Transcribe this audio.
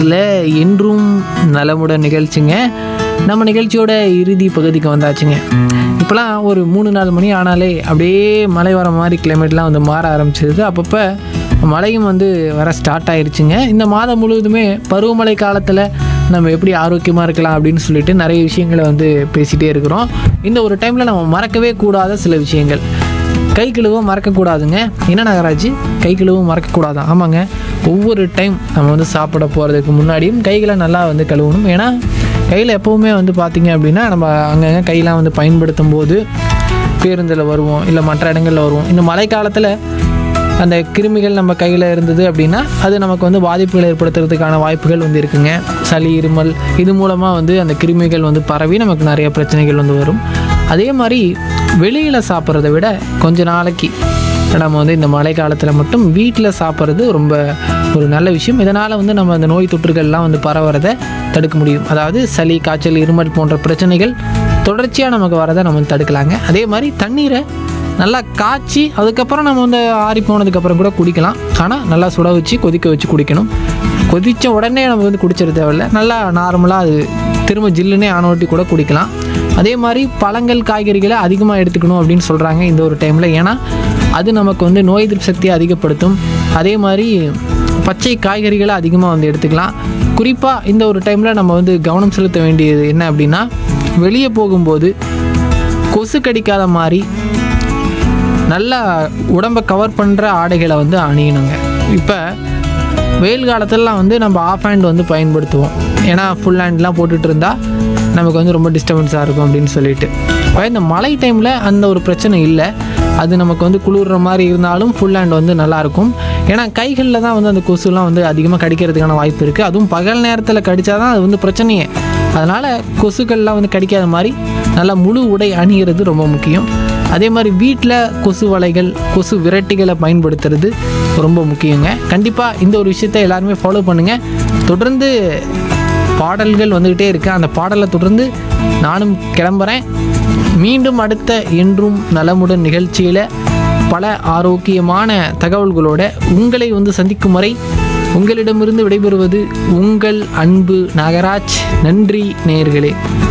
என்றும் நலமுடன் நிகழ்ச்சிங்க. நம்ம நிகழ்ச்சியோட இறுதி பகுதிக்கு வந்தாச்சுங்க. இப்போலாம் ஒரு 3-4 மணி ஆனாலே அப்படியே மழை வர மாதிரி கிளைமேட்லாம் வந்து மாற ஆரம்பிச்சிருது. அப்பப்போ மழையும் வந்து வர ஸ்டார்ட் ஆயிடுச்சுங்க. இந்த மாதம் முழுவதுமே பருவமழை காலத்தில் நம்ம எப்படி ஆரோக்கியமாக இருக்கலாம் அப்படின்னு சொல்லிட்டு நிறைய விஷயங்களை வந்து பேசிகிட்டே இருக்கிறோம். இந்த ஒரு டைமில் நம்ம மறக்கவே கூடாத சில விஷயங்கள். கை கழுவும் மறக்கக்கூடாதுங்க. என்ன நகராஜ், கை கழுவும் மறக்கக்கூடாதான்? ஆமாங்க, ஒவ்வொரு டைம் நம்ம வந்து சாப்பிட போகிறதுக்கு முன்னாடியும் கைகளை நல்லா வந்து கழுவணும். ஏன்னா கையில் எப்போவுமே வந்து பார்த்திங்க அப்படின்னா நம்ம அங்கங்கே கையெல்லாம் வந்து பயன்படுத்தும் போது பேருந்தில் வருவோம், இல்லை மற்ற இடங்களில் வருவோம். இந்த மழை காலத்தில் அந்த கிருமிகள் நம்ம கையில் இருந்தது அப்படின்னா அது நமக்கு வந்து பாதிப்புகள் ஏற்படுத்துறதுக்கான வாய்ப்புகள் வந்து இருக்குங்க. சளி, இருமல் இது மூலமாக வந்து அந்த கிருமிகள் வந்து பரவி நமக்கு நிறைய பிரச்சனைகள் வந்து வரும். அதே மாதிரி வெளியில் சாப்பிட்றத விட கொஞ்ச நாளைக்கு நம்ம வந்து இந்த மழை காலத்தில் மட்டும் வீட்டில் சாப்பிட்றது ரொம்ப ஒரு நல்ல விஷயம். இதனால் வந்து நம்ம அந்த நோய் தொற்றுகள்லாம் வந்து பரவுறதை தடுக்க முடியும். அதாவது சளி, காய்ச்சல், இருமல் போன்ற பிரச்சனைகள் தொடர்ச்சியாக நமக்கு வரதை நம்ம தடுக்கலாங்க. அதே மாதிரி தண்ணீரை நல்லா காய்ச்சி அதுக்கப்புறம் நம்ம வந்து ஆறி போனதுக்கப்புறம் கூட குடிக்கலாம். ஆனால் நல்லா சுட வச்சு கொதிக்க வச்சு குடிக்கணும். கொதித்த உடனே நம்ம வந்து குடிச்சிட தேவையில்லை. நல்லா நார்மலாக அது திரும்ப ஜில்லுன்னே ஆனோட்டி கூட குடிக்கலாம். அதே மாதிரி பழங்கள், காய்கறிகளை அதிகமாக எடுத்துக்கணும் அப்படின்னு சொல்கிறாங்க இந்த ஒரு டைமில். ஏன்னா அது நமக்கு வந்து நோய் எதிர்ப்பு சக்தியை அதிகப்படுத்தும். அதே மாதிரி பச்சை காய்கறிகளை அதிகமாக வந்து எடுத்துக்கலாம். குறிப்பாக இந்த ஒரு டைமில் நம்ம வந்து கவனம் செலுத்த வேண்டியது என்ன அப்படின்னா, வெளியே போகும்போது கொசு கடிக்காத மாதிரி நல்லா உடம்பை கவர் பண்ணுற ஆடைகளை வந்து அணியணுங்க. இப்போ வெயில் காலத்திலலாம் வந்து நம்ம ஆஃப் ஹேண்ட் வந்து பயன்படுத்துவோம். ஏன்னா ஃபுல் ஹேண்ட்லாம் போட்டுட்டு இருந்தால் நமக்கு வந்து ரொம்ப டிஸ்டர்பன்ஸாக இருக்கும் அப்படின்னு சொல்லிட்டு. இந்த மழை டைமில் அந்த ஒரு பிரச்சனை இல்லை. அது நமக்கு வந்து குளிர்ற மாதிரி இருந்தாலும் ஃபுல் ஹேண்ட் வந்து நல்லாயிருக்கும். ஏன்னா கைகளில் தான் வந்து அந்த கொசுலாம் வந்து அதிகமாக கடிக்கிறதுக்கான வாய்ப்பு இருக்குது. அதுவும் பகல் நேரத்தில் கடித்தா தான் அது வந்து பிரச்சனையே. அதனால் கொசுக்கள்லாம் வந்து கடிக்காத மாதிரி நல்லா முழு உடை அணிகிறது ரொம்ப முக்கியம். அதே மாதிரி வீட்டில் கொசு வலைகள், கொசு விரட்டிகளை பயன்படுத்துறது ரொம்ப முக்கியங்க. கண்டிப்பாக இந்த ஒரு விஷயத்தை எல்லாருமே ஃபாலோ பண்ணுங்கள். தொடர்ந்து பாடல்கள் வந்துக்கிட்டே இருக்குது. அந்த பாடலை தொடர்ந்து நானும் கிளம்புறேன். மீண்டும் அடுத்த என்றும் நலமுடன் நிகழ்ச்சியில் பல ஆரோக்கியமான தகவல்களோட உங்களை வந்து சந்திக்கும் வரை உங்களிடமிருந்து விடைபெறுவது உங்கள் அன்பு நாகராஜ். நன்றி நேயர்களே.